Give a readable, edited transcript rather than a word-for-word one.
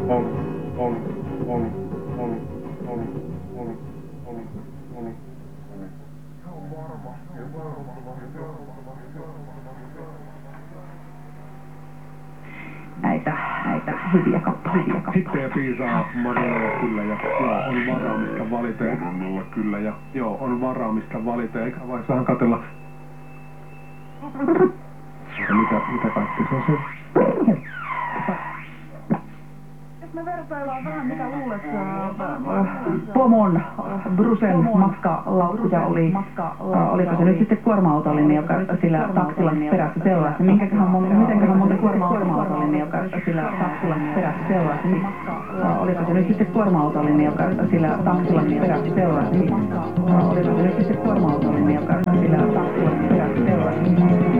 Näitä hyviä kappaleita. Sitten piisaa Marinalla kyllä ja joo, on varaa mistä valita. Marinalla kyllä ja joo, on varaa mistä valita. Eikä vai saan katsella. Mitä kaikki se on se? Jos me vertaillaan vähän, mitä luulet, pomon Brusen matkalaukkuja oli, oliko se nyt sitten kuorma-autollinen, joka sillä taksilla perässä seurasi? Mitenköhän monta kuorma-autollinen, joka sillä taksilla perässä seurasi? Oliko se nyt sitten kuorma-autollinen, joka sillä taksilla perässä seurasi? Oliko se nyt sitten kuorma-autollinen, joka sillä taksilla perässä seurasi?